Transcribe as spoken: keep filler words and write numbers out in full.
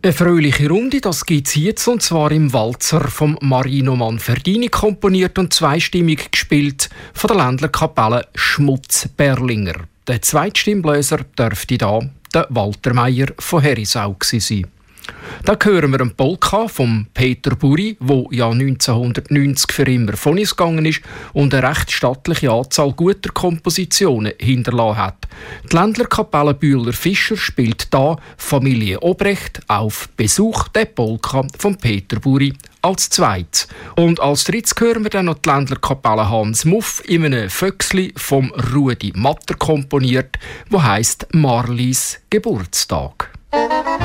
Eine fröhliche Runde, das gibt's jetzt, und zwar im Walzer vom Marino Manfredini komponiert und zweistimmig gespielt von der Ländlerkapelle Schmutz-Berlinger. Der Zweitstimmblöser dürfte da der Walter Meier von Herisau sein. Da hören wir einen Polka von Peter Buri, wo ja neunzehnhundertneunzig für immer von uns gegangen ist und eine recht stattliche Anzahl guter Kompositionen hinterlassen hat. Die Ländlerkapelle Bühler-Fischer spielt da Familie Obrecht auf Besuch der Polka von Peter Buri als zweites. Und als drittes hören wir dann noch die Ländlerkapelle Hans Muff in einem Vöxli vom Rudi Matter komponiert, wo heisst Marlies Geburtstag.